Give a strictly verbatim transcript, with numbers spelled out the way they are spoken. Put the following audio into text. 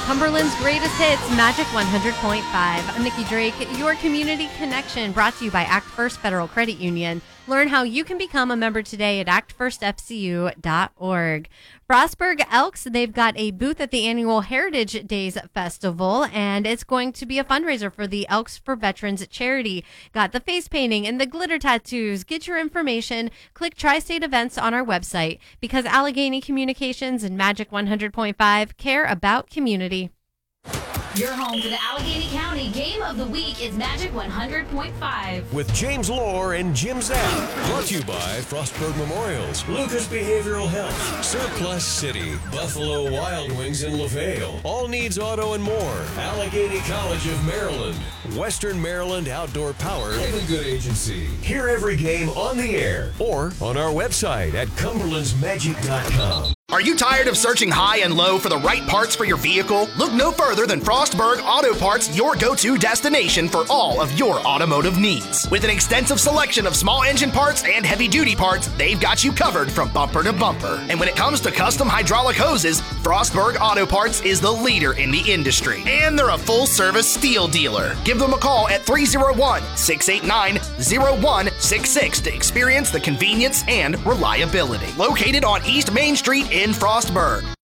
Cumberland's greatest hits, Magic one hundred point five. I'm Nikki Drake, your community connection, brought to you by Act First Federal Credit Union. Learn how you can become a member today at act first f c u dot org. Frostburg Elks, they've got a booth at the annual Heritage Days Festival, and it's going to be a fundraiser for the Elks for Veterans charity. Got the face painting and the glitter tattoos. Get your information. Click Tri-State Events on our website, because Allegheny Communications and Magic one hundred point five care about community. Your home for the Allegheny County Game of the Week is Magic one hundred point five. With James Lohr and Jim Zapp. Brought to you by Frostburg Memorials, Lucas Behavioral Health, Surplus City, Buffalo Wild Wings in LaVale, All Needs Auto and more, Allegheny College of Maryland, Western Maryland Outdoor Power, and Good Agency. Hear every game on the air or on our website at cumberlands magic dot com. Are you tired of searching high and low for the right parts for your vehicle? Look no further than Frostburg Auto Parts, your go-to destination for all of your automotive needs. With an extensive selection of small engine parts and heavy-duty parts, they've got you covered from bumper to bumper. And when it comes to custom hydraulic hoses, Frostburg Auto Parts is the leader in the industry. And they're a full-service steel dealer. Give them a call at three oh one, six eight nine, oh one six six to experience the convenience and reliability. Located on East Main Street in Frostburg.